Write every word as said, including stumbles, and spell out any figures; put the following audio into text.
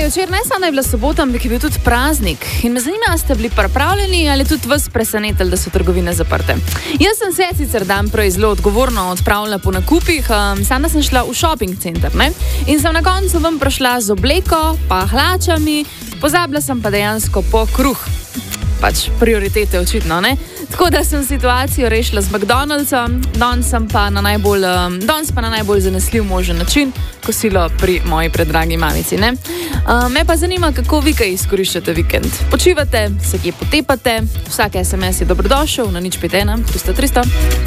večer, ne samo da je bila sobota, ampak je bil tudi praznik. In me zanima, ali ste bili pripravljeni ali tudi vas presenetili, da so trgovine zaprte. Jaz sem se sicer dan prej zelo odgovorno odpravila po nakupih, um, sama sem šla v shopping center, ne? In sem na koncu ven prišla z obleko, pa hlačami, pozabila sem pa dejansko po kruh. Pač prioritete očitno, ne? Tako da sem situacijo rešila z McDonald'som, danes pa na najbolj, um, danes pa na najbolj zanesljiv možen način, kosilo pri moji predragi mamici, ne? Uh, me pa zanima, kako vi kaj izkoriščate vikend. Počivate, se kje potepate, vsak es em es je dobrodošel na nič pet ena tristo tristo.